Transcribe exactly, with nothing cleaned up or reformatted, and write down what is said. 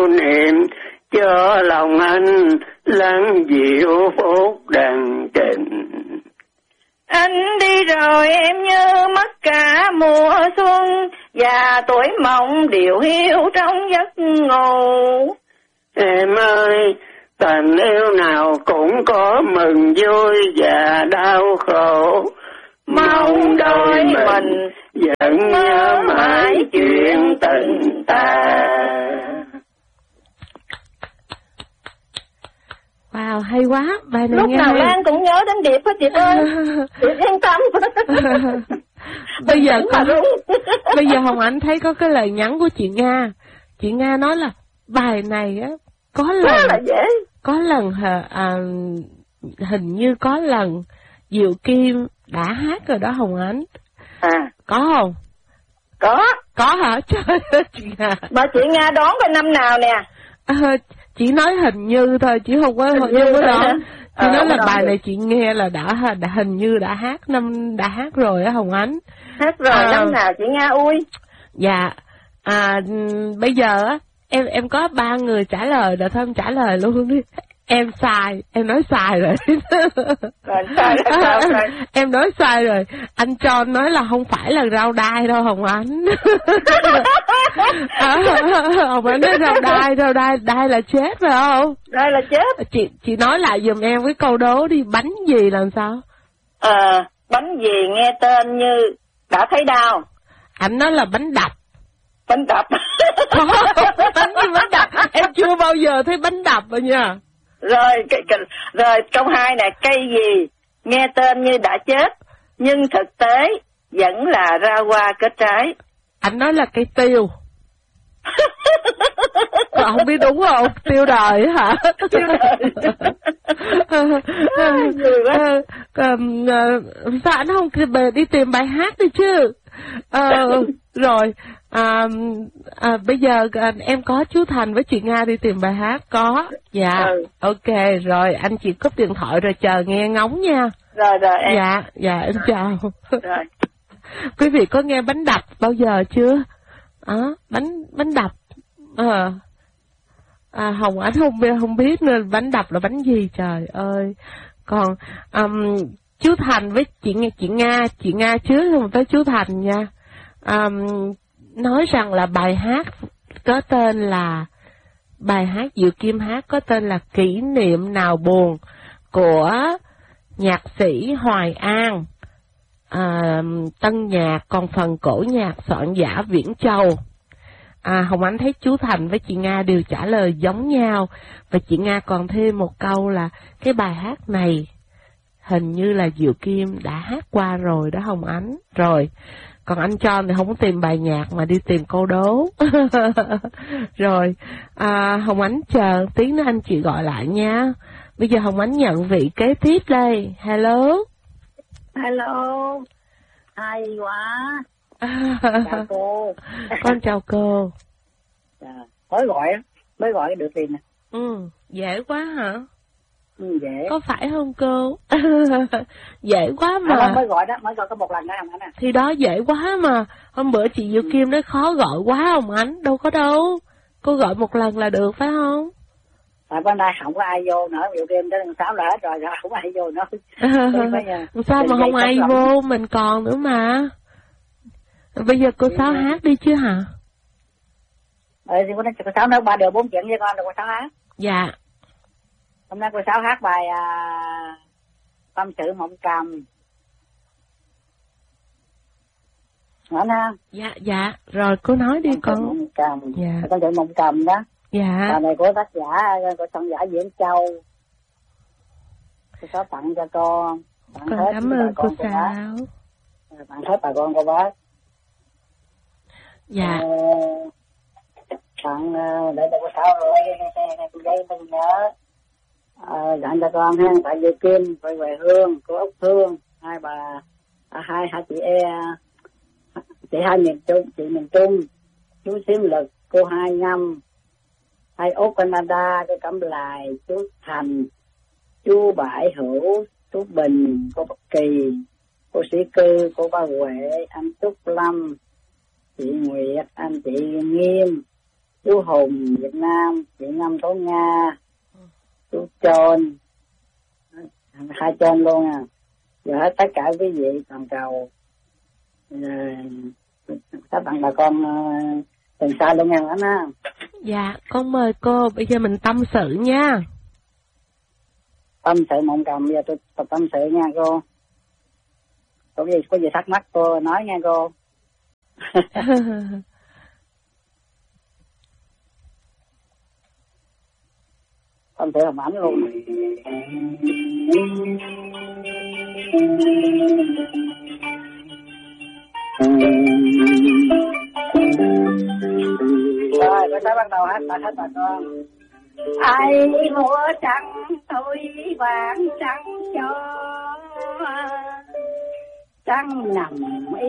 lưu niệm cho lòng anh lắng dịu phút đàn trình. Anh đi rồi em như mất cả mùa xuân, và tuổi mộng điều hiu trong giấc ngủ. Em ơi, tình yêu nào cũng có mừng vui và đau khổ. Mong đôi mình vẫn nhớ mãi chuyện tình ta. Wow, hay quá, bài này lúc nghe nào hay. Lan cũng nhớ đến Điệp hết chị ơi. Điệp yên tâm. Bây giờ có, bây giờ Hồng Anh thấy có cái lời nhắn của chị Nga. Chị Nga nói là bài này á có lần là dễ. có lần à, hình như có lần Diệu Kim đã hát rồi đó Hồng Anh. À, có không? Có. Có hả? Trời ơi chị Nga. Mà chị Nga đoán coi năm nào nè? À, chị nói hình như thôi, chị không có hình như có đó. Chị à, nói là bài được. Này chị nghe là đã, đã hình như đã hát năm đã hát rồi á Hồng Ánh. Hát rồi à, năm nào chị Nga ui? Dạ. À, bây giờ á em em có ba người trả lời được không? Trả lời luôn đi. Em sai, em nói sai rồi. Rồi sai là sao rồi? Em nói sai rồi. Anh John nói là không phải là rau đay đâu Hồng Ánh. À, Hồng Ánh nói rau đay, rau đay, đay là chết phải không? Đay là chết. Chị chị nói lại giùm em cái câu đố đi, bánh gì làm sao? Ờ, à, bánh gì nghe tên như đã thấy đau. Anh nói là bánh đập. Bánh đập. Bánh gì bánh đập? Em chưa bao giờ thấy bánh đập rồi nha. Rồi, cái, cái, rồi câu hai này, cây gì nghe tên như đã chết nhưng thực tế vẫn là ra hoa kết trái. Anh nói là cây tiêu. Không biết đúng không? Tiêu đời hả? Tiêu đời. Sao anh không đi tìm bài hát đi chứ? À, rồi à, à, bây giờ à, em có chú Thành với chị Nga đi tìm bài hát. Có. Dạ. Ừ. Ok rồi, anh chị cúp điện thoại rồi chờ nghe ngóng nha. Rồi rồi em. Dạ dạ em chào. Rồi. Quý vị có nghe bánh đập bao giờ chưa? À, bánh bánh đập. À, à, Hồng Ánh không biết không biết nên bánh đập là bánh gì trời ơi. Còn um, chú Thành với chị chị Nga chị Nga trước không tới chú Thành nha. Um, nói rằng là bài hát có tên là bài hát Diệu Kim hát có tên là Kỷ niệm nào buồn của nhạc sĩ Hoài An. À, tân nhạc, còn phần cổ nhạc soạn giả Viễn Châu. À, Hồng Ánh thấy chú Thành với chị Nga đều trả lời giống nhau. Và chị Nga còn thêm một câu là cái bài hát này hình như là Diệu Kim đã hát qua rồi đó Hồng Ánh. Rồi, còn anh John thì không có tìm bài nhạc mà đi tìm câu đố. Rồi, à, Hồng Ánh chờ tí nữa anh chị gọi lại nha. Bây giờ Hồng Ánh nhận vị kế tiếp đây. Hello. Hello. Hay quá. Chào cô. Con chào cô. À, mới gọi mới gọi được tiền nè. Ừ, dễ quá hả? Ừ, dễ. Có phải không cô? Dễ quá mà. À, mới gọi đó, mới gọi có một lần đó Hồng Ánh à. Thì đó dễ quá mà. Hôm bữa chị Diệu Kim nói khó gọi quá Hồng Ánh, đâu có đâu. Cô gọi một lần là được phải không? Tại bữa nay không có ai vô nữa, Diệu Kim tới sáu là hết rồi, không có ai vô nữa. Sao mà không ai vô, mình còn nữa mà. Bây giờ cô Sáu hát đi chứ hả? Ừ, thì cô Sáu nói ba điều bốn chuyện với con rồi cô Sáu hát. Dạ. Hôm nay cô Sáu hát bài à, Tâm sự mộng cầm. Nói ha. Dạ, dạ. Rồi cô nói đi con. Mộng cầm. Dạ. Tâm sự mộng cầm đó. Dạ. Bài này của tác giả, của soạn giả Viễn Châu. Cô Sáu tặng cho con. Tặng con hết cảm ơn cô Sáu. Tặng hết bà con cô bác. Dạ. Ờ, tặng để cho cô Sáu rồi cô giấy tôi nhớ. Ờ, dặn cho con ha, tại Diệu Kim, phải về Hương, cô Úc Hương, hai bà, à, hai hai chị e, chị hai miền Trung, chị miền Trung, chú Xím Lực, cô Hai Ngâm, hai Úc Canada, cô Cẩm Lài, chú Thành, chú Bãi Hữu, chú Bình, cô Bắc Kỳ, cô Sĩ Cư, cô Ba Huệ, anh Trúc Lâm, chị Nguyệt, anh chị Nghiêm, chú Hùng Việt Nam, chị Năm Tố Nga, chú Trôn, hai Trôn luôn à, và hết tất cả quý vị toàn cầu, các bạn bà con từng xa luôn nha anh á. Dạ, con mời cô, bây giờ mình tâm sự nha. Tâm sự mộng cầm, bây giờ tôi, tôi tâm sự nha cô. Có gì, có gì thắc mắc cô nói nha cô. Tâm sự hồng ảnh luôn. Rồi, tôi sẽ bắt đầu hát bài hát bà con. Ai mua trắng tôi vàng trắng cho trắng nằm